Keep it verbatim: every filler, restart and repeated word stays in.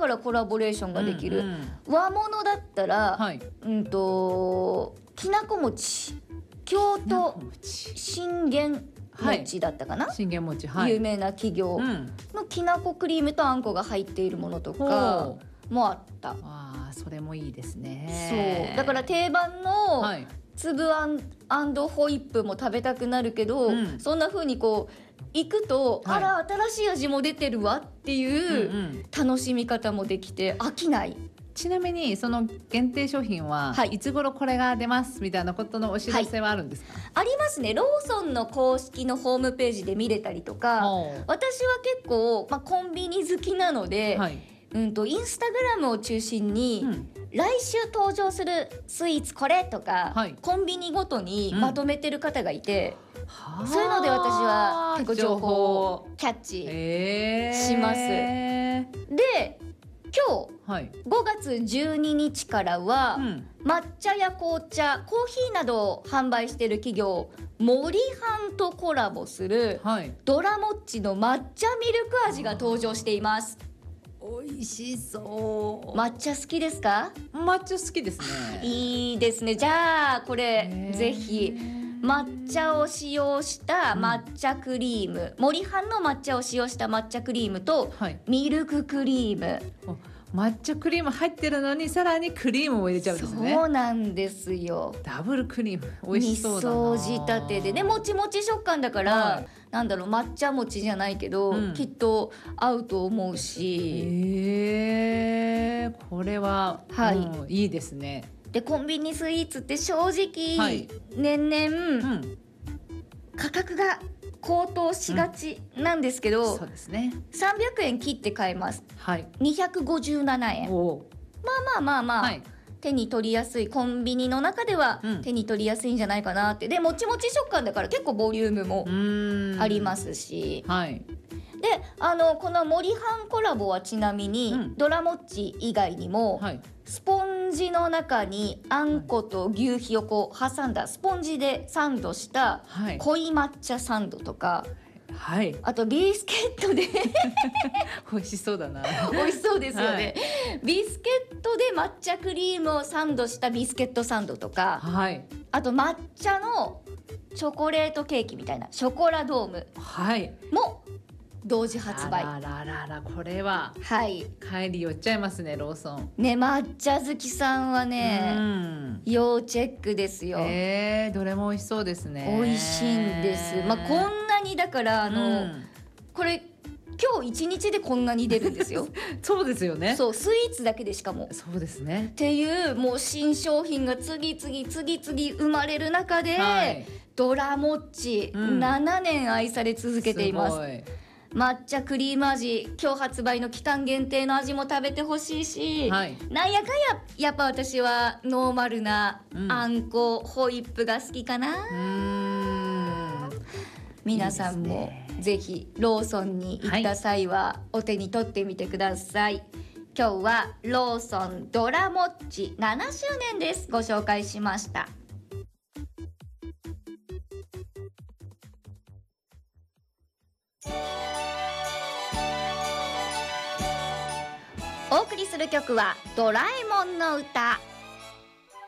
からコラボレーションができる、 うんうん、 和物だったら、 はい、 うんときなこ餅、京都信玄餅だったかな、 はい、信玄餅、はい、 有名な企業のきなこクリームとあんこが入っているものとかもあった。 あ、それもいいですね。 そうだから定番の、はい、粒あん&ホイップも食べたくなるけど、うん、そんな風にこう行くと、はい、あら新しい味も出てるわっていう楽しみ方もできて飽きない。 ちなみにその限定商品は、はい、いつ頃これが出ますみたいなことのお知らせはあるんですか？はい、 ありますね。ローソンの公式のホームページで見れたりとか、私は結構、まあ、コンビニ好きなので、はい、うんとインスタグラムを中心に、うん、来週登場するスイーツこれとか、はい、コンビニごとにまとめてる方がいて、うん、そういうので私は結構情報をキャッチします。で今日、はい、ごがつじゅうににちからは、うん、抹茶や紅茶、コーヒーなどを販売している企業森半とコラボする、はい、ドラモッチの抹茶ミルク味が登場しています。 美味しそう。 抹茶好きですか？ 抹茶好きですね。 いいですね。じゃあこれぜひ抹茶を使用した抹茶クリーム、うん、森半の抹茶を使用した抹茶クリームと、はい、ミルククリーム、 抹茶クリーム入ってるのにさらにクリームを入れちゃうんですね。 そうなんですよ。 ダブルクリーム美味しそうだな。 味噌仕立てでね、もちもち食感だから、はい、なんだろう抹茶餅じゃないけど、うん、きっと合うと思うし、 へー、これは、はい、うん、いいですね。 でコンビニスイーツって正直、はい、年々、うん、価格が高騰しがちなんですけど、うん、そうですね、さんびゃくえん切って買えます、はい、にひゃくごじゅうななえん、おまあまあまあまあ、はい、手に取りやすい、コンビニの中では手に取りやすいんじゃないかなって。でもちもち食感だから結構ボリュームもありますし、はい、であのこの森半コラボはちなみに、うん、ドラモッチ以外にも、はい、スポンジの中にあんこと牛皮をこう挟んだスポンジでサンドした濃い抹茶サンドとか、はい、あとビスケットで美味しそうだな。 美味しそうですよね、はい、ビスケットで抹茶クリームをサンドしたビスケットサンドとか、はい、あと抹茶のチョコレートケーキみたいなショコラドームも同時発売。 あららら、これは、 はい、 帰り寄っちゃいますね、ローソンね。抹茶好きさんはね、うん、要チェックですよ。 えー、どれも美味しそうですね。 美味しいんです、まあ、こんなにだからあの、うん、これ今日一日でこんなに出るんですよそうですよね。 そうスイーツだけでしかも。 そうですね。 っていうもう新商品が次々次々生まれる中で、はい、ドラモッチ、うん、ななねん愛され続けています。すごい。抹茶クリーム味、今日発売の期間限定の味も食べてほしいし、はい、なんやかんややっぱ私はノーマルなあんこ、うん、ホイップが好きかな。うーん、皆さんもいいぜひローソンに行った際はお手に取ってみてください、はい、今日はローソンドラモッチななしゅうねんです。ご紹介しました。お送りする曲はドラえもんの歌。